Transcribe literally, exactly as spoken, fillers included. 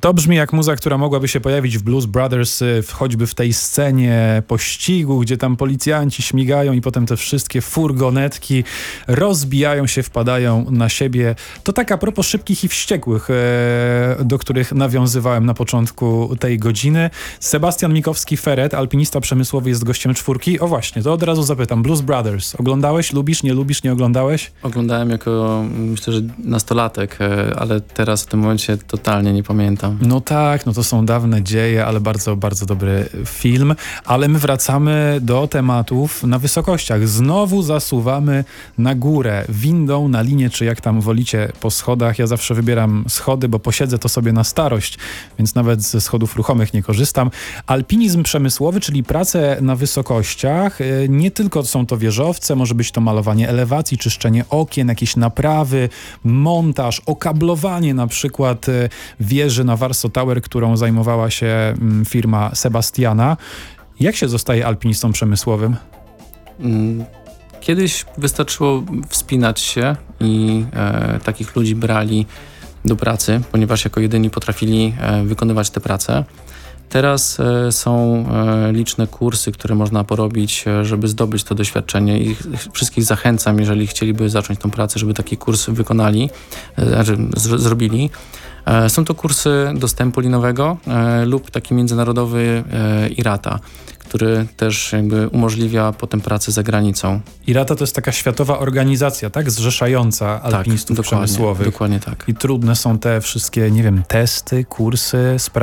To brzmi jak muza, która mogłaby się pojawić w Blues Brothers, w, choćby w tej scenie pościgu, gdzie tam policjanci śmigają i potem te wszystkie furgonetki rozbijają się, wpadają na siebie. To tak a propos szybkich i wściekłych, e, do których nawiązywałem na początku tej godziny. Sebastian Mikowski-Feret, alpinista przemysłowy, jest gościem czwórki. O właśnie, to od razu zapytam. Blues Brothers. Oglądałeś? Lubisz? Nie lubisz? Nie oglądałeś? Oglądałem jako, myślę, że nastolatek, ale teraz w tym momencie totalnie nie pamiętam. No tak, no to są dawne dzieje, ale bardzo, bardzo dobry film. Ale my wracamy do tematów na wysokościach. Znowu zasuwamy na górę, windą, na linię, czy jak tam wolicie, po schodach. Ja zawsze wybieram schody, bo posiedzę to sobie na starość, więc nawet ze schodów ruchomych nie korzystam. Alpinizm przemysłowy, czyli prace na wysokościach. Nie tylko są to wieżowce, może być to malowanie elewacji, czyszczenie okien, jakieś naprawy, montaż, okablowanie na przykład wieży na Warsaw Tower, którą zajmowała się firma Sebastiana. Jak się zostaje alpinistą przemysłowym? Kiedyś wystarczyło wspinać się i e, takich ludzi brali do pracy, ponieważ jako jedyni potrafili e, wykonywać te prace. Teraz e, są e, liczne kursy, które można porobić, e, żeby zdobyć to doświadczenie i wszystkich zachęcam, jeżeli chcieliby zacząć tą pracę, żeby taki kurs wykonali, e, znaczy z, zrobili. E, są to kursy dostępu linowego e, lub taki międzynarodowy e, IRATA, który też jakby umożliwia potem pracę za granicą. IRATA to jest taka światowa organizacja, tak? Zrzeszająca alpinistów tak, dokładnie, przemysłowych. Dokładnie tak. I trudne są te wszystkie, nie wiem, testy, kursy,